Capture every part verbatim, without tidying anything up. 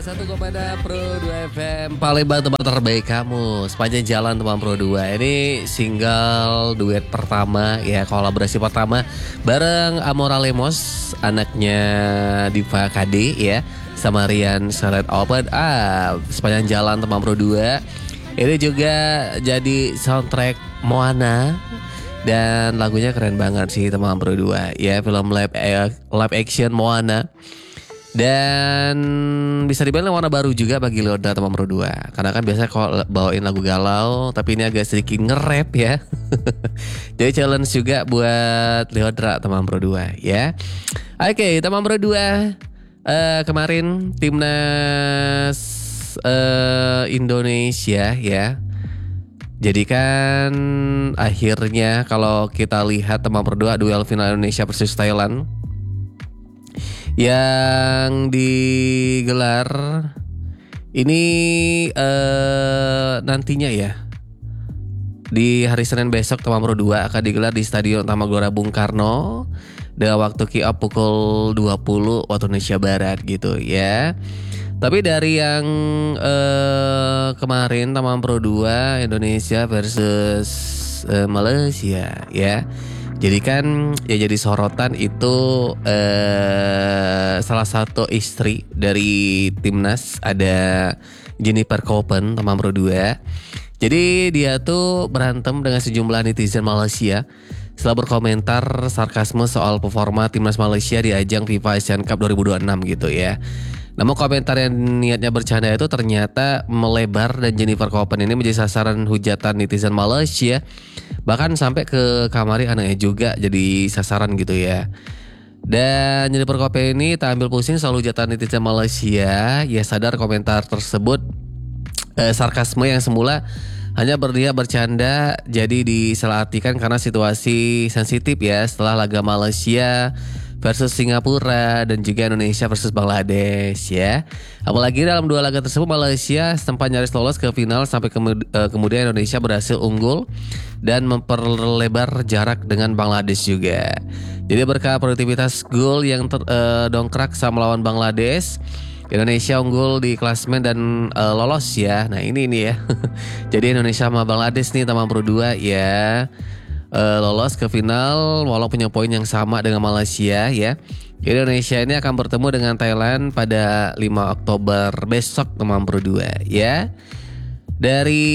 satu kepada Pro dua F M, Palembang tempat terbaik kamu sepanjang jalan teman Pro dua. Ini single duet pertama ya, kolaborasi pertama bareng Amora Lemos, anaknya Diva K D ya, sama Rian Scarlett Open. Ah, sepanjang jalan teman Pro dua. Ini juga jadi soundtrack Moana. Dan lagunya keren banget sih teman Pro dua ya, film live, eh, live action Moana. Dan bisa dibilang warna baru juga bagi Leodra teman Pro dua. Karena kan biasanya kalau bawain lagu galau, tapi ini agak sedikit nge-rap ya. Jadi challenge juga buat Leodra teman Pro dua ya. Oke teman Pro dua, uh, kemarin timnas uh, Indonesia ya. Jadi kan akhirnya kalau kita lihat teman Pro dua, duel final Indonesia versus Thailand yang digelar ini uh, nantinya ya di hari Senin besok teman Pro dua akan digelar di Stadion Utama Gelora Bung Karno dengan waktu kick off pukul dua puluh waktu Indonesia Barat gitu ya. Tapi dari yang uh, kemarin teman Pro dua Indonesia versus uh, Malaysia ya. Jadi kan ya jadi sorotan itu eh, salah satu istri dari timnas, ada Jennifer Koppen teman Pro dua. Jadi dia tuh berantem dengan sejumlah netizen Malaysia setelah berkomentar sarkasme soal performa timnas Malaysia di ajang FIFA Asian Cup dua ribu dua puluh enam gitu ya. Namun komentar yang niatnya bercanda itu ternyata melebar dan Jennifer Koppen ini menjadi sasaran hujatan netizen Malaysia. Bahkan sampai ke kamari anaknya juga jadi sasaran gitu ya. Dan Jennifer Koppen ini tak ambil pusing soal hujatan netizen Malaysia. Ia sadar komentar tersebut eh, sarkasme yang semula hanya berniat bercanda jadi disalahartikan karena situasi sensitif ya setelah laga Malaysia versus Singapura dan juga Indonesia versus Bangladesh ya. Apalagi dalam dua laga tersebut Malaysia sempat nyaris lolos ke final sampai kemudian Indonesia berhasil unggul dan memperlebar jarak dengan Bangladesh juga. Jadi berkat produktivitas gol yang ter, uh, dongkrak saat melawan Bangladesh, Indonesia unggul di klasemen dan uh, lolos ya. Nah ini nih ya. Jadi Indonesia sama Bangladesh nih teman Pro dua ya. Uh, lolos ke final walau punya poin yang sama dengan Malaysia ya. Indonesia ini akan bertemu dengan Thailand pada lima Oktober besok teman Pro dua ya. Dari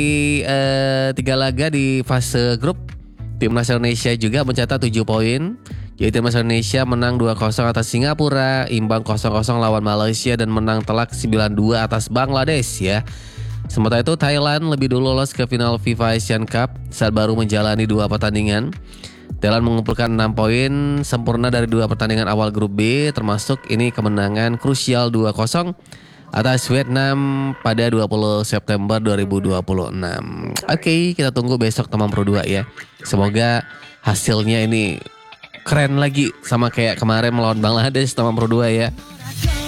uh, tiga laga di fase grup, timnas Indonesia juga mencatat tujuh poin. Jadi timnas Indonesia menang dua kosong atas Singapura, imbang kosong kosong lawan Malaysia dan menang telak sembilan dua atas Bangladesh ya. Sementara itu Thailand lebih dulu lolos ke final FIFA Asian Cup saat baru menjalani dua pertandingan. Thailand mengumpulkan enam poin sempurna dari dua pertandingan awal grup B, termasuk ini kemenangan krusial dua kosong atas Vietnam pada dua puluh September dua ribu dua puluh enam. Oke, kita tunggu besok teman Pro dua ya. Semoga hasilnya ini keren lagi sama kayak kemarin melawan Bangladesh teman Pro dua ya.